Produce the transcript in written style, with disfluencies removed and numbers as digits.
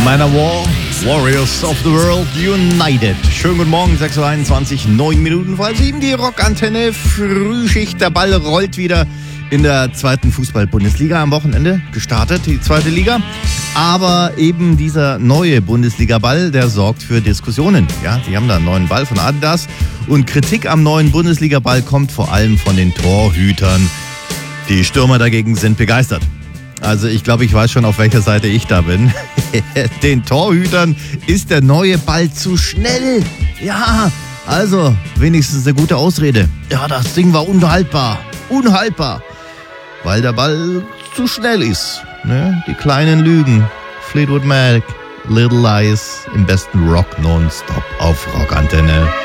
Manowar, Warriors of the World United. Schönen guten Morgen, 6.21 Uhr, 9 Minuten vor 7, die Rockantenne, Frühschicht. Der Ball rollt wieder in der zweiten Fußball-Bundesliga am Wochenende gestartet, die zweite Liga. Aber eben dieser neue Bundesliga-Ball, der sorgt für Diskussionen. Ja, die haben da einen neuen Ball von Adidas. Und Kritik am neuen Bundesliga-Ball kommt vor allem von den Torhütern. Die Stürmer dagegen sind begeistert. Also ich glaube, ich weiß schon, auf welcher Seite ich da bin. Den Torhütern ist der neue Ball zu schnell. Ja, also wenigstens eine gute Ausrede. Ja, das Ding war unhaltbar. Unhaltbar. Weil der Ball zu schnell ist. Ne? Die kleinen Lügen. Fleetwood Mac, Little Lies im besten Rock nonstop auf Rockantenne.